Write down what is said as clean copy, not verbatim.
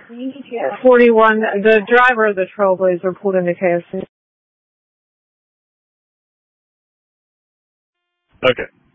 41, the driver of the Trailblazer pulled into KFC. Okay.